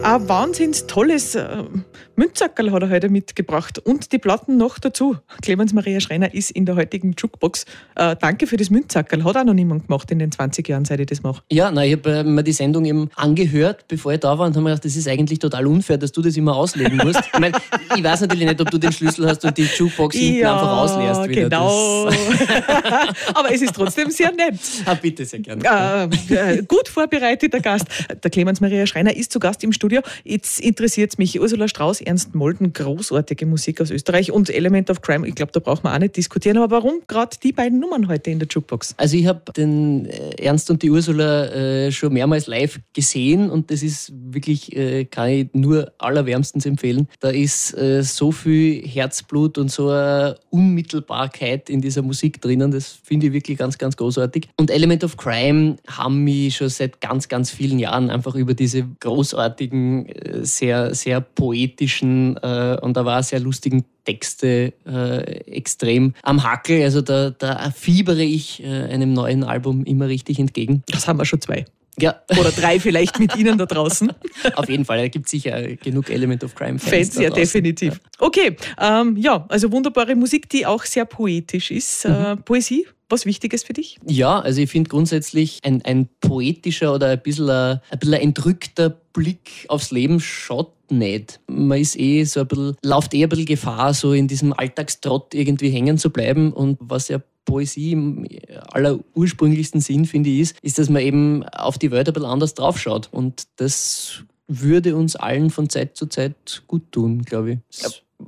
Ein wahnsinnig tolles Münzsackerl hat er heute mitgebracht und die Platten noch dazu. Clemens Maria Schreiner ist in der heutigen Jukebox. Danke für das Münzsackerl. Hat auch noch niemand gemacht in den 20 Jahren, seit ich das mache. Ja, ich habe mir die Sendung eben angehört, bevor ich da war und habe mir gedacht, das ist eigentlich total unfair, dass du das immer auslegen musst. Ich weiß natürlich nicht, ob du den Schlüssel hast und die Jukebox hinten einfach ausleerst wieder. Genau. Aber es ist trotzdem sehr nett. Bitte, sehr gerne. Gut vorbereiteter Gast. Der Clemens Maria Schreiner ist zu Gast im Studio. Jetzt interessiert es mich. Ursula Strauß, Ernst Molden, großartige Musik aus Österreich und Element of Crime. Ich glaube, da braucht man auch nicht diskutieren. Aber warum gerade die beiden Nummern heute in der Jukebox? Also ich habe den Ernst und die Ursula schon mehrmals live gesehen und das ist wirklich, kann ich nur allerwärmstens empfehlen. Da ist so viel Herzblut und so eine Unmittelbarkeit in dieser Musik drinnen. Das finde ich wirklich ganz, ganz großartig. Und Element of Crime haben mich schon seit ganz, ganz vielen Jahren einfach über diese großartigen, sehr, sehr poetischen und aber auch sehr lustigen Texte extrem am Hackel. Also da fiebere ich einem neuen Album immer richtig entgegen. Das haben wir schon 2. Ja. Oder 3 vielleicht mit Ihnen da draußen. Auf jeden Fall, da gibt es sicher genug Element of Crime Fans. Ja, definitiv. Ja. Okay, also wunderbare Musik, die auch sehr poetisch ist. Poesie, was Wichtiges für dich? Ja, also ich finde grundsätzlich ein poetischer oder ein bisschen ein entrückter Blick aufs Leben schaut nicht. Man ist läuft ein bisschen Gefahr, so in diesem Alltagstrott irgendwie hängen zu bleiben. Und was ja Poesie im allerursprünglichsten Sinn, finde ich, ist, dass man eben auf die Welt ein bisschen anders draufschaut. Und das würde uns allen von Zeit zu Zeit gut tun, glaube ich. Ja.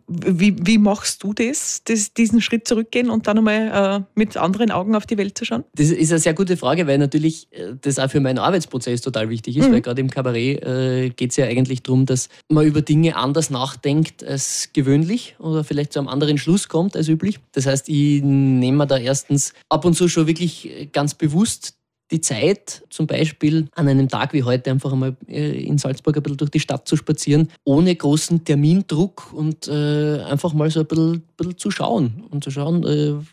Wie machst du diesen Schritt zurückgehen und dann einmal mit anderen Augen auf die Welt zu schauen? Das ist eine sehr gute Frage, weil natürlich das auch für meinen Arbeitsprozess total wichtig ist, weil gerade im Kabarett geht es ja eigentlich darum, dass man über Dinge anders nachdenkt als gewöhnlich oder vielleicht zu einem anderen Schluss kommt als üblich. Das heißt, ich nehme mir da erstens ab und zu schon wirklich ganz bewusst die Zeit, zum Beispiel an einem Tag wie heute einfach einmal in Salzburg ein bisschen durch die Stadt zu spazieren, ohne großen Termindruck und einfach mal so ein bisschen zu schauen und zu schauen,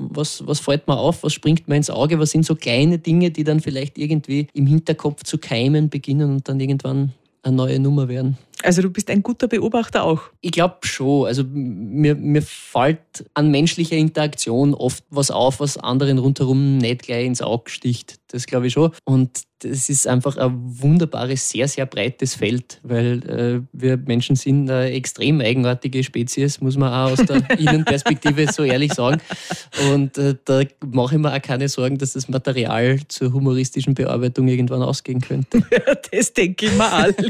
was fällt mir auf, was springt mir ins Auge, was sind so kleine Dinge, die dann vielleicht irgendwie im Hinterkopf zu keimen beginnen und dann irgendwann eine neue Nummer werden. Also du bist ein guter Beobachter auch? Ich glaube schon. Also mir fällt an menschlicher Interaktion oft was auf, was anderen rundherum nicht gleich ins Auge sticht. Das glaube ich schon. Und das ist einfach ein wunderbares, sehr, sehr breites Feld, weil wir Menschen sind eine extrem eigenartige Spezies, muss man auch aus der Innenperspektive so ehrlich sagen. Und da mache ich mir auch keine Sorgen, dass das Material zur humoristischen Bearbeitung irgendwann ausgehen könnte. Ja, das denke ich mir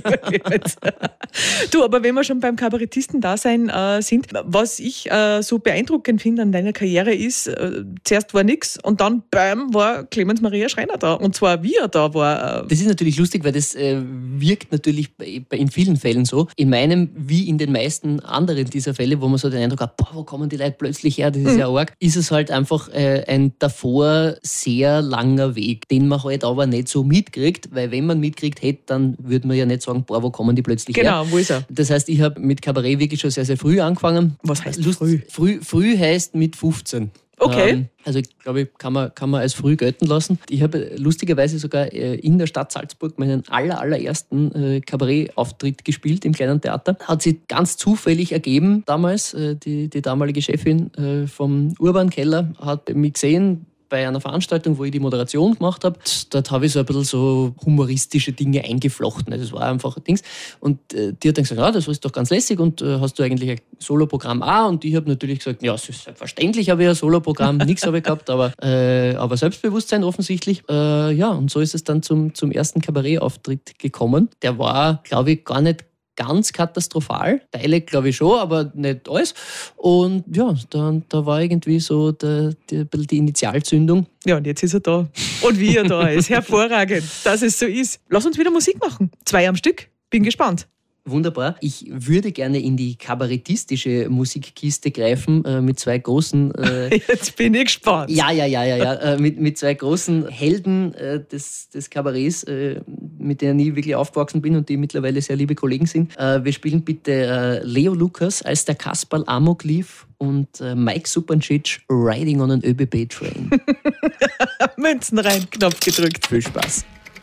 auch. Du, aber wenn wir schon beim Kabarettisten-Dasein sind, was ich so beeindruckend finde an deiner Karriere ist, zuerst war nichts und dann bam, war Clemens Maria Schreiner da. Und zwar wie er da war. Das ist natürlich lustig, weil das wirkt natürlich in vielen Fällen so. In meinem, wie in den meisten anderen dieser Fälle, wo man so den Eindruck hat, wo kommen die Leute plötzlich her, das ist ja arg, ist es halt einfach ein davor sehr langer Weg, den man halt aber nicht so mitkriegt, weil wenn man mitkriegt hätte, dann würde man ja nicht sagen, wo kommen die plötzlich her. Genau, wo ist er? Das heißt, ich habe mit Kabarett wirklich schon sehr, sehr früh angefangen. Was heißt früh? Früh heißt mit 15. Okay. Also ich glaube, kann man als früh gelten lassen. Ich habe lustigerweise sogar in der Stadt Salzburg meinen allerersten Kabarett-Auftritt gespielt im kleinen Theater. Hat sich ganz zufällig ergeben damals. Die damalige Chefin vom Urban Keller hat mich gesehen bei einer Veranstaltung, wo ich die Moderation gemacht habe. Dort habe ich so ein bisschen so humoristische Dinge eingeflochten. Also es war einfach ein Dings. Und die hat dann gesagt, ja, das ist doch ganz lässig und hast du eigentlich ein Soloprogramm auch? Und ich habe natürlich gesagt, ja, selbstverständlich habe ich ein Soloprogramm, nichts habe ich gehabt, aber Selbstbewusstsein offensichtlich. Ja, und so ist es dann zum ersten Kabarettauftritt gekommen. Der war, glaube ich, gar nicht ganz katastrophal. Teile glaube ich schon, aber nicht alles. Und ja, da war irgendwie so die Initialzündung. Ja, und jetzt ist er da. Und wie er da ist. Hervorragend, dass es so ist. Lass uns wieder Musik machen. 2 am Stück. Bin gespannt. Wunderbar. Ich würde gerne in die kabarettistische Musikkiste greifen mit 2 großen... Jetzt bin ich gespannt. Ja. Mit 2 großen Helden des Kabarets, mit denen ich wirklich aufgewachsen bin und die mittlerweile sehr liebe Kollegen sind. Wir spielen bitte Leo Lukas, als der Kasperl Amok lief, und Mike Supancic, Riding on an ÖBB Train. Münzen rein, Knopf gedrückt. Viel Spaß.